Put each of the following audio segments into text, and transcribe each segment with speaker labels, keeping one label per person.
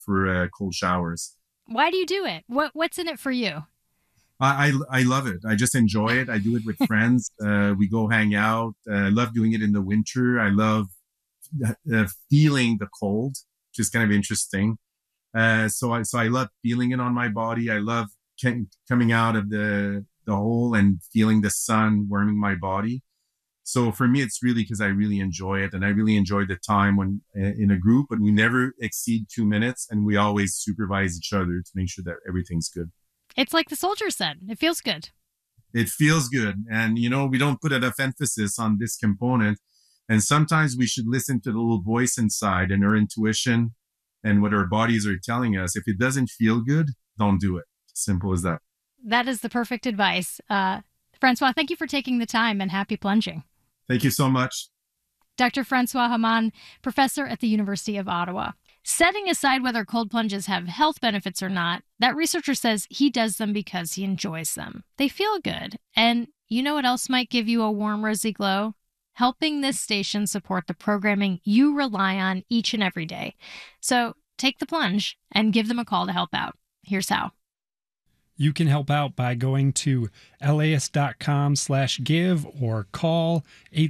Speaker 1: for cold showers.
Speaker 2: Why do you do it? What's in it for you?
Speaker 1: I love it. I just enjoy it. I do it with friends. We go hang out. I love doing it in the winter. I love feeling the cold, which is kind of interesting. So I love feeling it on my body. I love coming out of the hole and feeling the sun warming my body. So for me, it's really because I really enjoy it, and I really enjoy the time when in a group. But we never exceed 2 minutes, and we always supervise each other to make sure that everything's good.
Speaker 2: It's like the soldier said, it feels good.
Speaker 1: It feels good, and we don't put enough emphasis on this component. And sometimes we should listen to the little voice inside and our intuition and what our bodies are telling us. If it doesn't feel good, don't do it. Simple as that.
Speaker 2: That is the perfect advice. Francois, thank you for taking the time, and happy plunging.
Speaker 1: Thank you so much.
Speaker 2: Dr. Francois Hamann, professor at the University of Ottawa. Setting aside whether cold plunges have health benefits or not, that researcher says he does them because he enjoys them. They feel good. And you know what else might give you a warm, rosy glow? Helping this station support the programming you rely on each and every day. So take the plunge and give them a call to help out. Here's how.
Speaker 3: You can help out by going to laist.com/give or call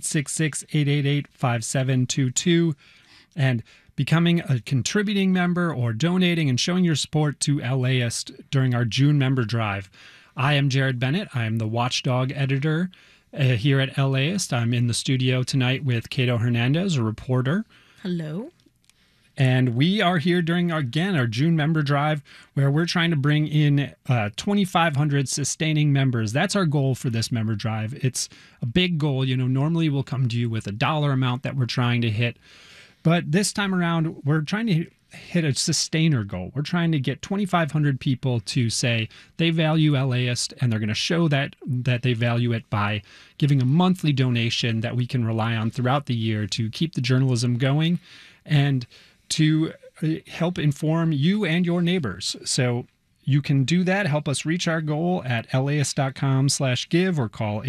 Speaker 3: 866-888-5722 and becoming a contributing member or donating and showing your support to LAist during our June member drive. I am Jared Bennett. I am the Watchdog editor here at LAist. I'm in the studio tonight with Cato Hernandez, a reporter.
Speaker 4: Hello.
Speaker 3: And we are here during, our June member drive, where we're trying to bring in 2,500 sustaining members. That's our goal for this member drive. It's a big goal. Normally we'll come to you with a dollar amount that we're trying to hit. But this time around, we're trying to hit a sustainer goal. We're trying to get 2,500 people to say they value LAist, and they're going to show that they value it by giving a monthly donation that we can rely on throughout the year to keep the journalism going and to help inform you and your neighbors. So you can do that. Help us reach our goal at laist.com/give or call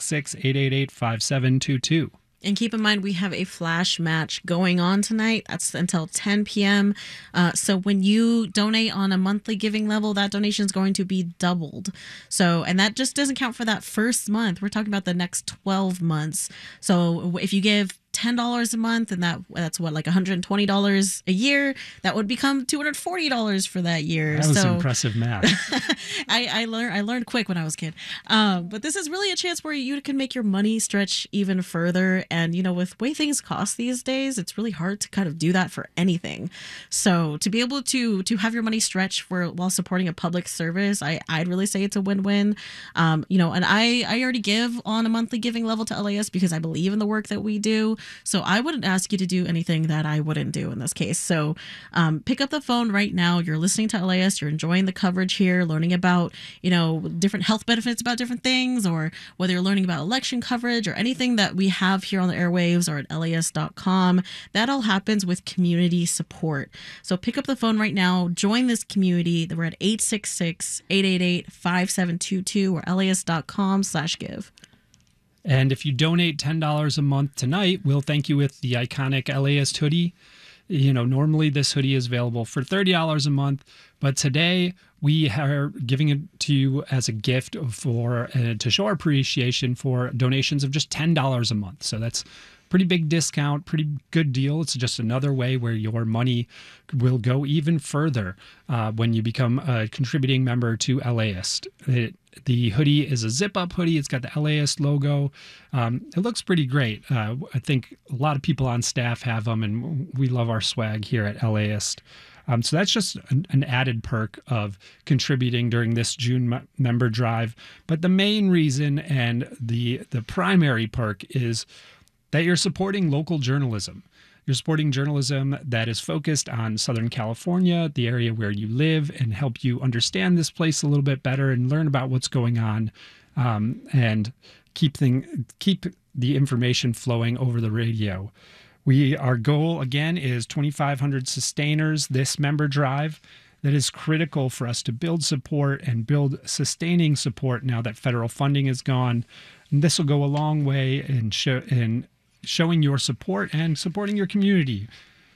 Speaker 3: 866-888-5722.
Speaker 4: And keep in mind, we have a flash match going on tonight. That's until 10 p.m. So when you donate on a monthly giving level, that donation is going to be doubled. And that just doesn't count for that first month. We're talking about the next 12 months. So if you give $10 a month, and that's what, like $120 a year, that would become $240 for that year.
Speaker 3: That was impressive math.
Speaker 4: I learned quick when I was a kid. But this is really a chance where you can make your money stretch even further. And with the way things cost these days, it's really hard to kind of do that for anything. So to be able to have your money stretch while supporting a public service, I'd really say it's a win-win. And I already give on a monthly giving level to LAS because I believe in the work that we do. So I wouldn't ask you to do anything that I wouldn't do in this case. So pick up the phone right now. You're listening to LAist. You're enjoying the coverage here, learning about, different health benefits about different things, or whether you're learning about election coverage or anything that we have here on the airwaves or at laist.com. That all happens with community support. So pick up the phone right now. Join this community. We're at 866-888-5722 or laist.com/give.
Speaker 3: And if you donate $10 a month tonight, we'll thank you with the iconic LAist hoodie. Normally this hoodie is available for $30 a month, but today we are giving it to you as a gift to show our appreciation for donations of just $10 a month. So that's pretty big discount, pretty good deal. It's just another way where your money will go even further when you become a contributing member to LAist. The hoodie is a zip-up hoodie. It's got the LAist logo. It looks pretty great. I think a lot of people on staff have them, and we love our swag here at LAist. So that's just an added perk of contributing during this June member drive. But the main reason and the primary perk is that you're supporting local journalism. You're supporting journalism that is focused on Southern California, the area where you live, and help you understand this place a little bit better and learn about what's going on, and keep the information flowing over the radio. Our goal, again, is 2,500 sustainers this member drive. That is critical for us to build support and build sustaining support now that federal funding is gone. And this will go a long way in showing your support and supporting your community.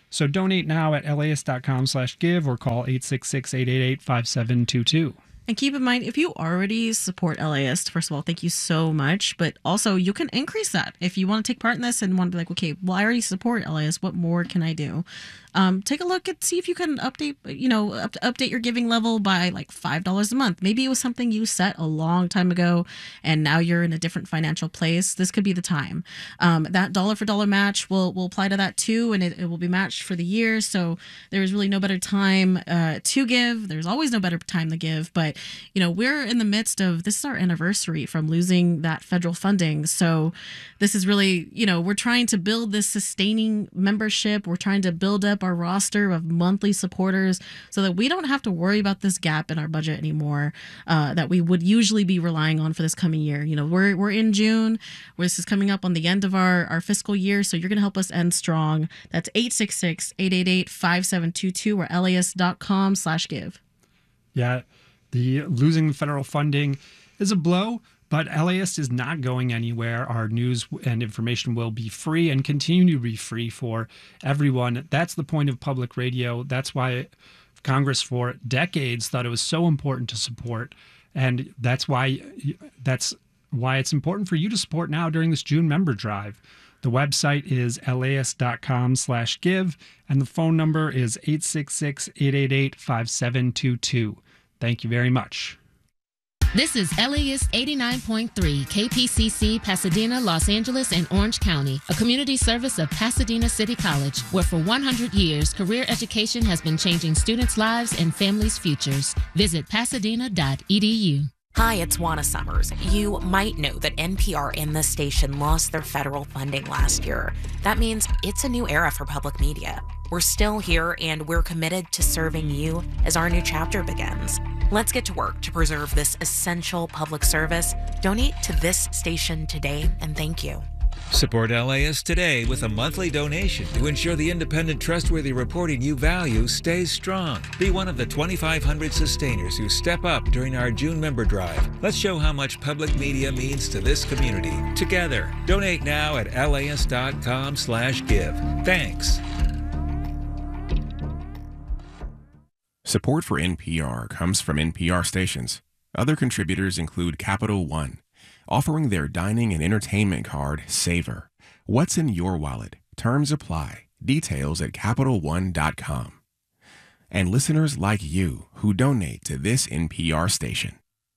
Speaker 3: So donate now at LAist.com/give or call 866-888-5722.
Speaker 4: And keep in mind, if you already support LAist, first of all, thank you so much. But also, you can increase that. If you want to take part in this and want to be like, okay, well, I already support LAist. What more can I do? Take a look and see if you can update your giving level by like $5 a month. Maybe it was something you set a long time ago and now you're in a different financial place. This could be the time. That dollar for dollar match will apply to that too, and it will be matched for the year. So there is really no better time to give. There's always no better time to give. But, we're in the midst of, this is our anniversary from losing that federal funding. So this is really, we're trying to build this sustaining membership. We're trying to build up our roster of monthly supporters so that we don't have to worry about this gap in our budget anymore that we would usually be relying on for this coming year. We're in June, where this is coming up on the end of our fiscal year, so you're going to help us end strong. That's 866-888-5722 or LAist.com/give.
Speaker 3: Yeah, the losing the federal funding is a blow, but LAist is not going anywhere. Our news and information will be free and continue to be free for everyone. That's the point of public radio. That's why Congress for decades thought it was so important to support. And that's why it's important for you to support now during this June member drive. The website is LAist.com/give, and the phone number is 866-888-5722. Thank you very much.
Speaker 5: This is LAist 89.3 KPCC, Pasadena, Los Angeles, and Orange County, a community service of Pasadena City College, where for 100 years, career education has been changing students' lives and families' futures. Visit pasadena.edu.
Speaker 6: Hi, it's Juana Summers. You might know that NPR and this station lost their federal funding last year. That means it's a new era for public media. We're still here, and we're committed to serving you as our new chapter begins. Let's get to work to preserve this essential public service. Donate to this station today, and thank you.
Speaker 7: Support LAist today with a monthly donation to ensure the independent, trustworthy reporting you value stays strong. Be one of the 2,500 sustainers who step up during our June member drive. Let's show how much public media means to this community. Together, donate now at LAist.com/give. Thanks.
Speaker 8: Support for NPR comes from NPR stations. Other contributors include Capital One, offering their dining and entertainment card, Savor. What's in your wallet? Terms apply. Details at CapitalOne.com. And listeners like you who donate to this NPR station.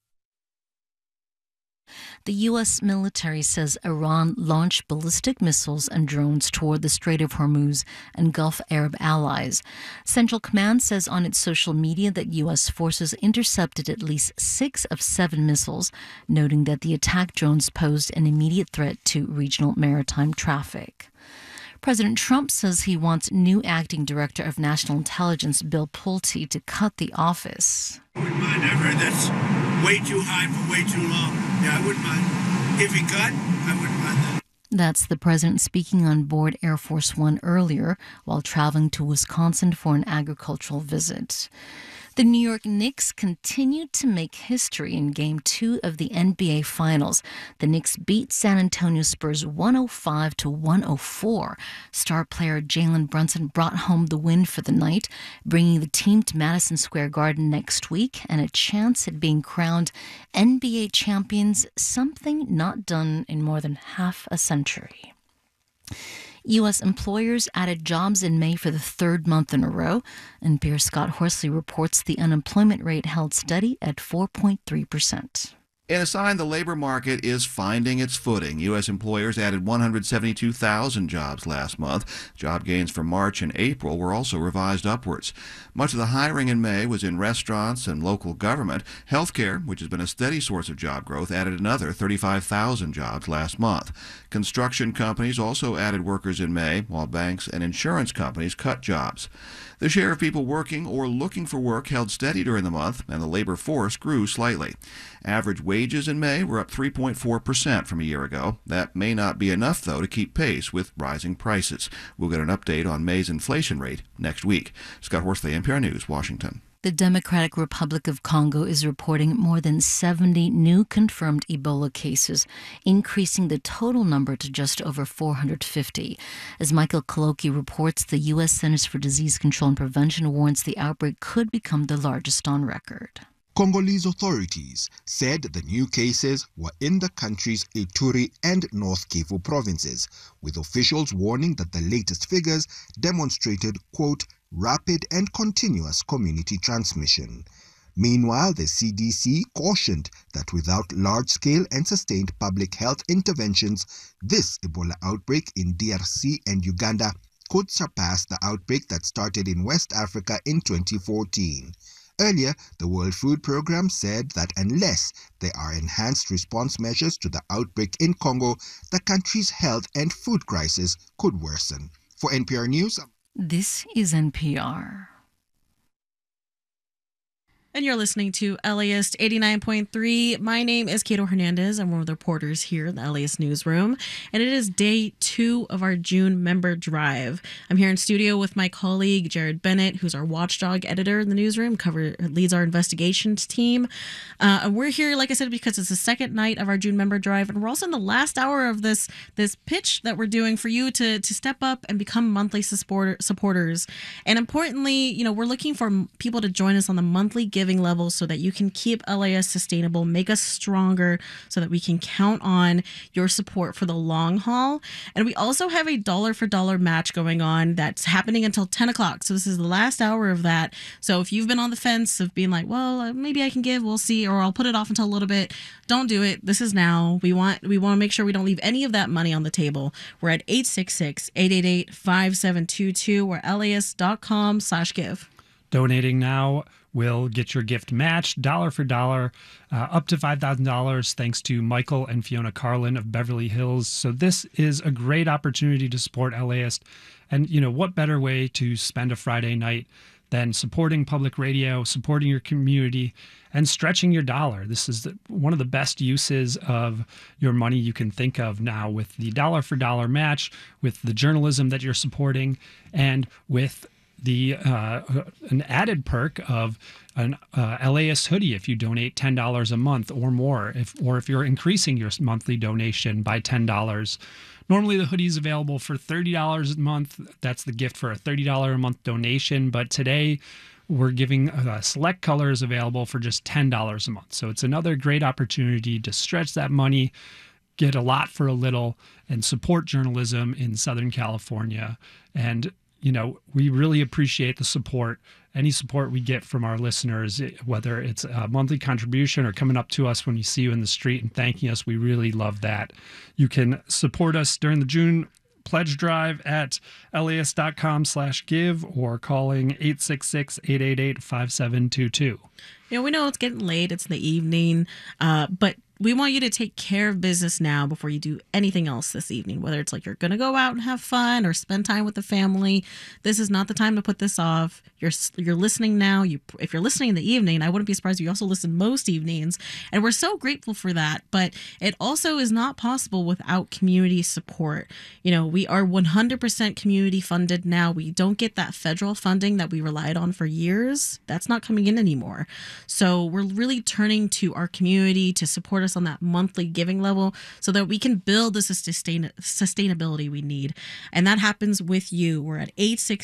Speaker 9: The U.S. military says Iran launched ballistic missiles and drones toward the Strait of Hormuz and Gulf Arab allies. Central Command says on its social media that U.S. forces intercepted at least 6 of 7 missiles, noting that the attack drones posed an immediate threat to regional maritime traffic. President Trump says he wants new acting director of national intelligence, Bill Pulte, to cut the office.
Speaker 10: I wouldn't mind. I've heard that's way too high for way too long. Yeah, I wouldn't mind. If he cut, I wouldn't mind that.
Speaker 9: That's the president speaking on board Air Force One earlier while traveling to Wisconsin for an agricultural visit. The New York Knicks continued to make history in Game 2 of the NBA Finals. The Knicks beat San Antonio Spurs 105-104. Star player Jalen Brunson brought home the win for the night, bringing the team to Madison Square Garden next week and a chance at being crowned NBA champions, something not done in more than half a century. U.S. employers added jobs in May for the 3rd month in a row. NPR's Scott Horsley reports the unemployment rate held steady at 4.3%.
Speaker 11: In a sign the labor market is finding its footing, U.S. employers added 172,000 jobs last month. Job gains for March and April were also revised upwards. Much of the hiring in May was in restaurants and local government. Healthcare, which has been a steady source of job growth, added another 35,000 jobs last month. Construction companies also added workers in May, while banks and insurance companies cut jobs. The share of people working or looking for work held steady during the month, and the labor force grew slightly. Average wages in May were up 3.4% from a year ago. That may not be enough, though, to keep pace with rising prices. We'll get an update on May's inflation rate next week. Scott Horsley, NPR News, Washington.
Speaker 9: The Democratic Republic of Congo is reporting more than 70 new confirmed Ebola cases, increasing the total number to just over 450. As Michael Kaloki reports, the U.S. Centers for Disease Control and Prevention warns the outbreak could become the largest on record.
Speaker 12: Congolese authorities said the new cases were in the country's Ituri and North Kivu provinces, with officials warning that the latest figures demonstrated, quote, rapid and continuous community transmission. Meanwhile, the CDC cautioned that without large-scale and sustained public health interventions, this Ebola outbreak in DRC and Uganda could surpass the outbreak that started in West Africa in 2014. Earlier, the World Food Programme said that unless there are enhanced response measures to the outbreak in Congo, the country's health and food crisis could worsen. For NPR News,
Speaker 9: this is NPR.
Speaker 4: And you're listening to LAist 89.3. My name is Cato Hernandez. I'm one of the reporters here in the LAist newsroom. And it is day 2 of our June member drive. I'm here in studio with my colleague, Jared Bennett, who's our watchdog editor in the newsroom, leads our investigations team. We're here, like I said, because it's the second night of our June member drive. And we're also in the last hour of this pitch that we're doing for you to step up and become monthly supporters. And importantly, we're looking for people to join us on the monthly giving level so that you can keep LAist sustainable, make us stronger so that we can count on your support for the long haul. And we also have a dollar for dollar match going on that's happening until 10 o'clock. So this is the last hour of that. So if you've been on the fence of being like, well, maybe I can give, we'll see, or I'll put it off until a little bit, don't do it. This is now. We want to make sure we don't leave any of that money on the table. We're at 866-888-5722 or LAist.com/give.
Speaker 3: Donating now will get your gift matched dollar for dollar, up to $5,000, thanks to Michael and Fiona Carlin of Beverly Hills. So this is a great opportunity to support LAist. And, what better way to spend a Friday night than supporting public radio, supporting your community, and stretching your dollar. This is one of the best uses of your money you can think of now, with the dollar for dollar match, with the journalism that you're supporting, and with the an added perk of an LAist hoodie if you donate $10 a month or more, if you're increasing your monthly donation by $10. Normally the hoodie is available for $30 a month. That's the gift for a $30 a month donation. But today we're giving select colors available for just $10 a month. So it's another great opportunity to stretch that money, get a lot for a little, and support journalism in Southern California. And we really appreciate the support, any support we get from our listeners, whether it's a monthly contribution or coming up to us when you see you in the street and thanking us. We really love that. You can support us during the June pledge drive at LAist.com/give or calling 866-888-5722.
Speaker 4: We know it's getting late. It's in the evening, but we want you to take care of business now before you do anything else this evening, whether it's like you're going to go out and have fun or spend time with the family. This is not the time to put this off. You're listening now. If you're listening in the evening, I wouldn't be surprised if you also listen most evenings. And we're so grateful for that. But it also is not possible without community support. We are 100% community funded now. We don't get that federal funding that we relied on for years. That's not coming in anymore. So we're really turning to our community to support us on that monthly giving level so that we can build the sustainability we need. And that happens with you. We're at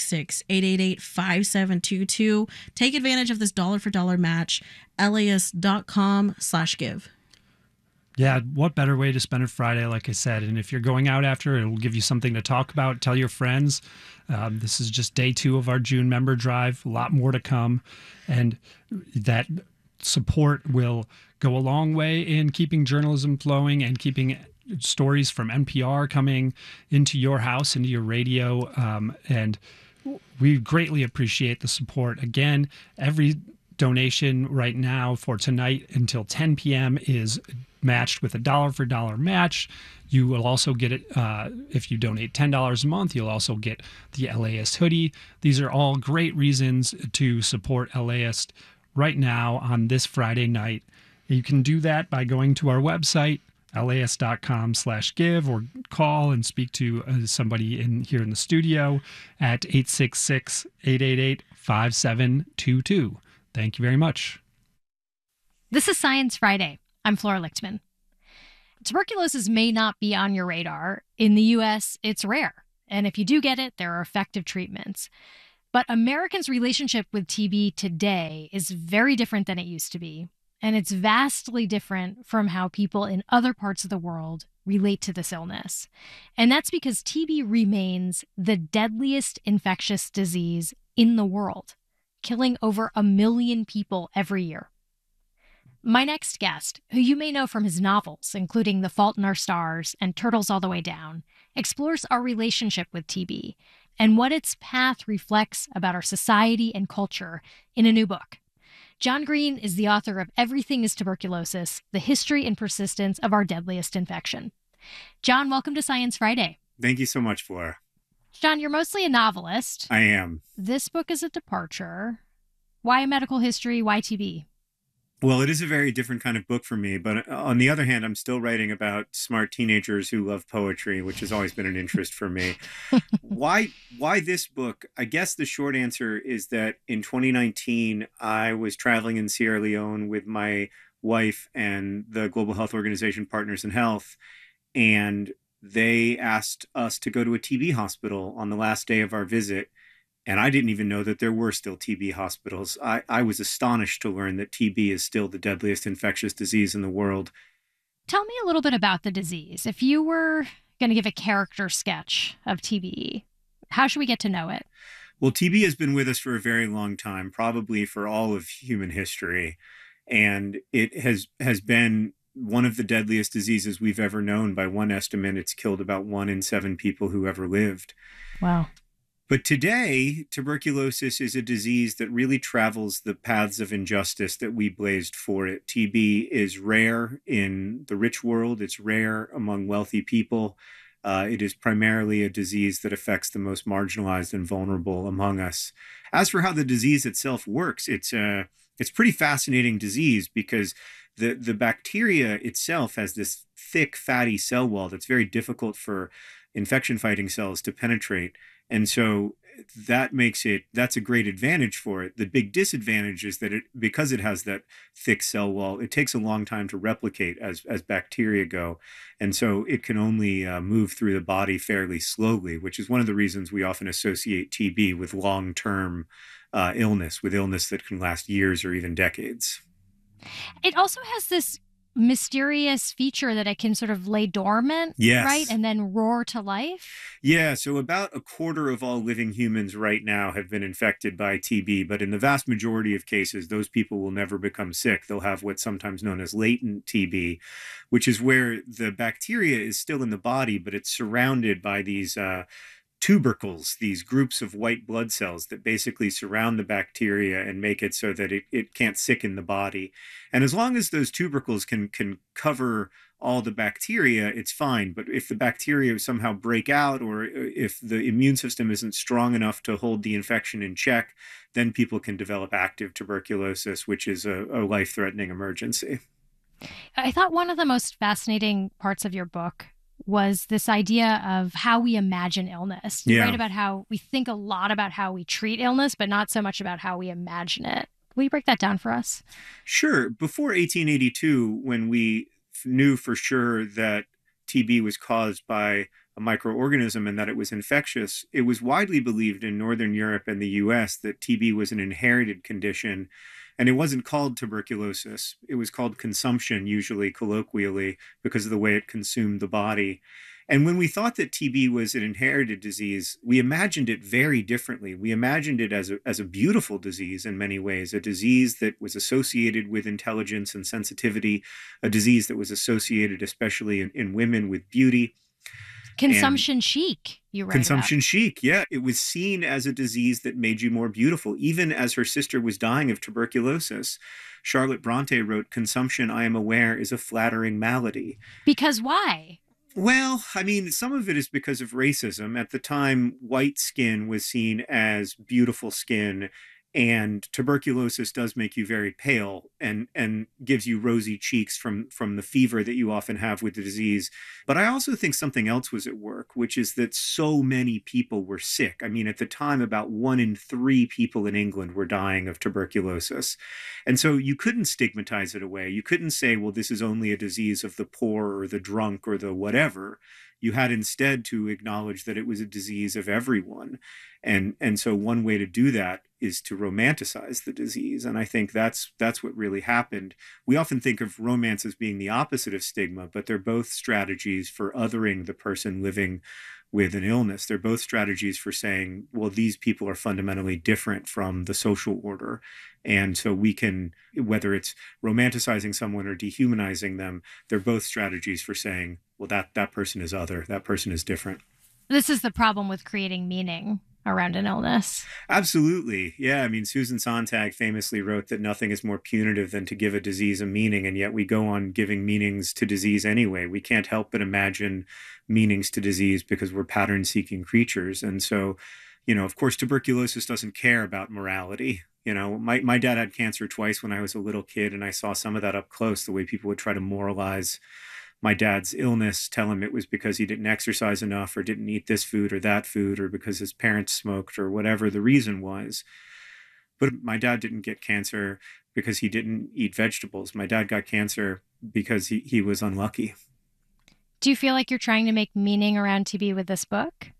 Speaker 4: 866-888-5722. Take advantage of this dollar for dollar match, LAist.com/give.
Speaker 3: Yeah, what better way to spend a Friday, like I said. And if you're going out after, it will give you something to talk about. Tell your friends. This is just day 2 of our June member drive. A lot more to come. And that support will go a long way in keeping journalism flowing and keeping stories from NPR coming into your house, into your radio. And we greatly appreciate the support. Again, every donation right now for tonight until 10 p.m. is matched with a dollar for dollar match. You will also get it if you donate $10 a month. You'll also get the LAist hoodie. These are all great reasons to support LAist right now on this Friday night. You can do that by going to our website, LAist.com/give, or call and speak to somebody here in the studio at 866-888-5722. Thank you very much.
Speaker 2: This is Science Friday. I'm Flora Lichtman. Tuberculosis may not be on your radar. In the U.S., it's rare. And if you do get it, there are effective treatments. But Americans' relationship with TB today is very different than it used to be. And it's vastly different from how people in other parts of the world relate to this illness. And that's because TB remains the deadliest infectious disease in the world, killing over 1 million people every year. My next guest, who you may know from his novels, including The Fault in Our Stars and Turtles All the Way Down, explores our relationship with TB and what its path reflects about our society and culture in a new book. John Green is the author of Everything is Tuberculosis, The History and Persistence of Our Deadliest Infection. John, welcome to Science Friday.
Speaker 13: Thank you so much, Flora.
Speaker 2: John, you're mostly a novelist.
Speaker 13: I am.
Speaker 2: This book is a departure. Why medical history? Why TB?
Speaker 13: Well, it is a very different kind of book for me, but on the other hand, I'm still writing about smart teenagers who love poetry, which has always been an interest for me. Why this book? I guess the short answer is that in 2019, I was traveling in Sierra Leone with my wife and the Global Health Organization Partners in Health, and they asked us to go to a TB hospital on the last day of our visit. And I didn't even know that there were still TB hospitals. I was astonished to learn that TB is still the deadliest infectious disease in the world.
Speaker 2: Tell me a little bit about the disease. If you were going to give a character sketch of TB, how should we get to know it?
Speaker 13: Well, TB has been with us for a very long time, probably for all of human history. And it has been one of the deadliest diseases we've ever known. By one estimate, it's killed about 1 in 7 people who ever lived.
Speaker 2: Wow.
Speaker 13: But today, tuberculosis is a disease that really travels the paths of injustice that we blazed for it. TB is rare in the rich world. It's rare among wealthy people. It is primarily a disease that affects the most marginalized and vulnerable among us. As for how the disease itself works, it's pretty fascinating disease because the bacteria itself has this thick, fatty cell wall that's very difficult for infection-fighting cells to penetrate. And so that's a great advantage for it. The big disadvantage is that because it has that thick cell wall, it takes a long time to replicate as bacteria go. And so it can only move through the body fairly slowly, which is one of the reasons we often associate TB with long-term illness, with illness that can last years or even decades.
Speaker 2: It also has this mysterious feature that it can sort of lay dormant,
Speaker 13: yes,
Speaker 2: right? And then roar to life?
Speaker 13: Yeah, so about 1/4 of all living humans right now have been infected by TB, but in the vast majority of cases, those people will never become sick. They'll have what's sometimes known as latent TB, which is where the bacteria is still in the body, but it's surrounded by these tubercles, these groups of white blood cells that basically surround the bacteria and make it so that it can't sicken the body. And as long as those tubercles can cover all the bacteria, it's fine. But if the bacteria somehow break out, or if the immune system isn't strong enough to hold the infection in check, then people can develop active tuberculosis, which is a life-threatening emergency.
Speaker 2: I thought one of the most fascinating parts of your book was this idea of how we imagine illness. You write about how we think a lot about how we treat illness, but not so much about how we imagine it. Will you break that down for us?
Speaker 13: Sure. Before 1882, when we knew for sure that TB was caused by a microorganism and that it was infectious, it was widely believed in Northern Europe and the US that TB was an inherited condition. And it wasn't called tuberculosis. It was called consumption, usually colloquially, because of the way it consumed the body. And when we thought that TB was an inherited disease, we imagined it very differently. We imagined it as a beautiful disease in many ways, a disease that was associated with intelligence and sensitivity, a disease that was associated especially in women with beauty.
Speaker 2: Consumption chic, you write
Speaker 13: Consumption
Speaker 2: about.
Speaker 13: chic, yeah. It was seen as a disease that made you more beautiful, even as her sister was dying of tuberculosis. Charlotte Bronte wrote, "Consumption, I am aware, is a flattering malady."
Speaker 2: Because why?
Speaker 13: Well, I mean, some of it is because of racism. At the time, white skin was seen as beautiful skin, And tuberculosis does make you very pale and gives you rosy cheeks from the fever that you often have with the disease. But I also think something else was at work, which is that so many people were sick. I mean, at the time, about 1 in 3 people in England were dying of tuberculosis. And so you couldn't stigmatize it away. You couldn't say, well, this is only a disease of the poor or the drunk or the whatever. You had instead to acknowledge that it was a disease of everyone. And so one way to do that is to romanticize the disease. And I think that's what really happened. We often think of romance as being the opposite of stigma, but they're both strategies for othering the person living with an illness. They're both strategies for saying, well, these people are fundamentally different from the social order. And so we can, whether it's romanticizing someone or dehumanizing them, they're both strategies for saying, well, that person is other, that person is different.
Speaker 2: This is the problem with creating meaning around an illness.
Speaker 13: Absolutely. Yeah. I mean, Susan Sontag famously wrote that nothing is more punitive than to give a disease a meaning, and yet we go on giving meanings to disease anyway. We can't help but imagine meanings to disease because we're pattern-seeking creatures. And so, of course, tuberculosis doesn't care about morality. My dad had cancer twice when I was a little kid, and I saw some of that up close, the way people would try to moralize my dad's illness, tell him it was because he didn't exercise enough or didn't eat this food or that food or because his parents smoked or whatever the reason was. But my dad didn't get cancer because he didn't eat vegetables. My dad got cancer because he was unlucky.
Speaker 2: Do you feel like you're trying to make meaning around TB with this book?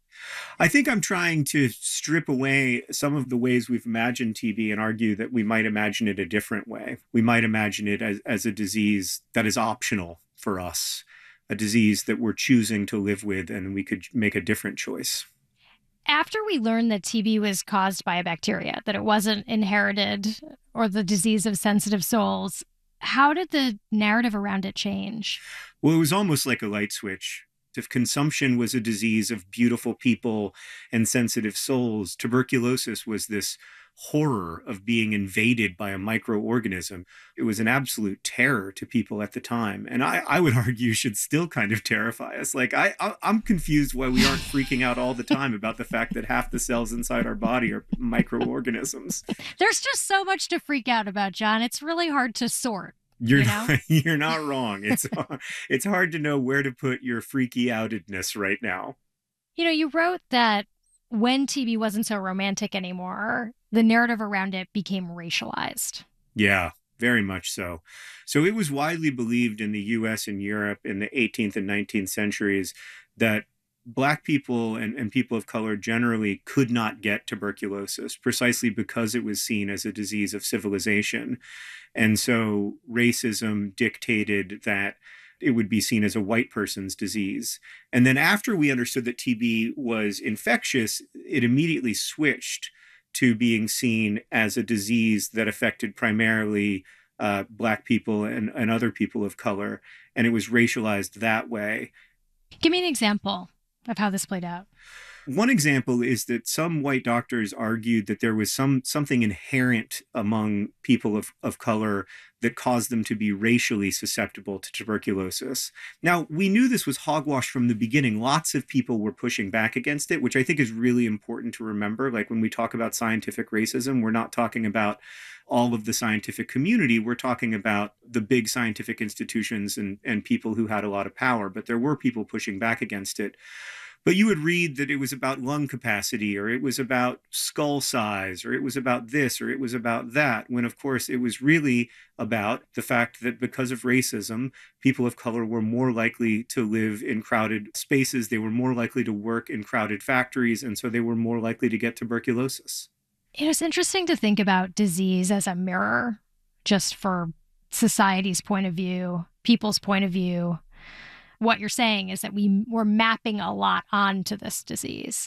Speaker 13: I think I'm trying to strip away some of the ways we've imagined TB and argue that we might imagine it a different way. We might imagine it as a disease that is optional for us, a disease that we're choosing to live with, and we could make a different choice.
Speaker 2: After we learned that TB was caused by a bacteria, that it wasn't inherited or the disease of sensitive souls, how did the narrative around it change?
Speaker 13: Well, it was almost like a light switch. If consumption was a disease of beautiful people and sensitive souls, tuberculosis was this horror of being invaded by a microorganism. It was an absolute terror to people at the time. And I would argue should still kind of terrify us. Like, I'm confused why we aren't freaking out all the time about the fact that half the cells inside our body are microorganisms.
Speaker 2: There's just so much to freak out about, John. It's really hard to sort.
Speaker 13: You're not wrong. It's hard to know where to put your freaky outedness right now.
Speaker 2: You wrote that when TB wasn't so romantic anymore, the narrative around it became racialized.
Speaker 13: Yeah, very much so. So it was widely believed in the US and Europe in the 18th and 19th centuries that Black people and people of color generally could not get tuberculosis precisely because it was seen as a disease of civilization. And so racism dictated that it would be seen as a white person's disease. And then after we understood that TB was infectious, it immediately switched to being seen as a disease that affected primarily Black people and other people of color. And it was racialized that way.
Speaker 2: Give me an example of how this played out.
Speaker 13: One example is that some white doctors argued that there was something inherent among people of color that caused them to be racially susceptible to tuberculosis. Now, we knew this was hogwash from the beginning. Lots of people were pushing back against it, which I think is really important to remember. Like when we talk about scientific racism, we're not talking about all of the scientific community. We're talking about the big scientific institutions and people who had a lot of power, but there were people pushing back against it. But you would read that it was about lung capacity, or it was about skull size, or it was about this, or it was about that, when of course it was really about the fact that because of racism, people of color were more likely to live in crowded spaces, they were more likely to work in crowded factories, and so they were more likely to get tuberculosis.
Speaker 2: It's interesting to think about disease as a mirror, just for society's point of view, people's point of view. What you're saying is that we're mapping a lot onto this disease.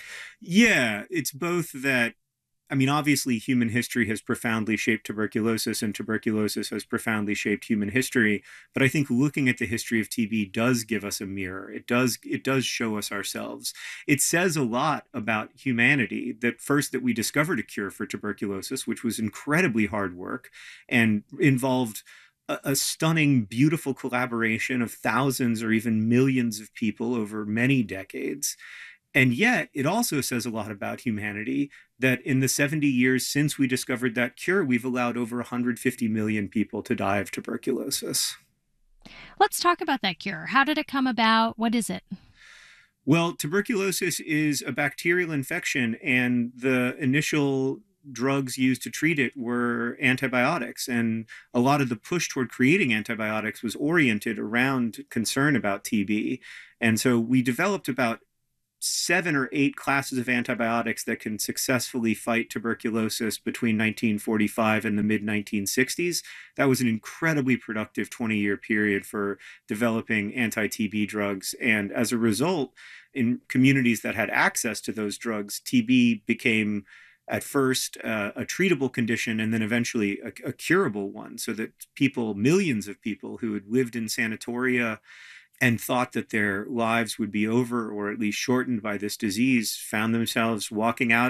Speaker 13: Yeah, it's both that, obviously human history has profoundly shaped tuberculosis and tuberculosis has profoundly shaped human history. But I think looking at the history of TB does give us a mirror. It does show us ourselves. It says a lot about humanity that we discovered a cure for tuberculosis, which was incredibly hard work and involved a stunning, beautiful collaboration of thousands or even millions of people over many decades. And yet, it also says a lot about humanity that in the 70 years since we discovered that cure, we've allowed over 150 million people to die of tuberculosis.
Speaker 2: Let's talk about that cure. How did it come about? What is it?
Speaker 13: Well, tuberculosis is a bacterial infection, and the initial drugs used to treat it were antibiotics. And a lot of the push toward creating antibiotics was oriented around concern about TB. And so we developed about 7 or 8 classes of antibiotics that can successfully fight tuberculosis between 1945 and the mid-1960s. That was an incredibly productive 20-year period for developing anti-TB drugs. And as a result, in communities that had access to those drugs, TB became at first a treatable condition and then eventually a curable one, so that people, millions of people who had lived in sanatoria and thought that their lives would be over or at least shortened by this disease, found themselves walking out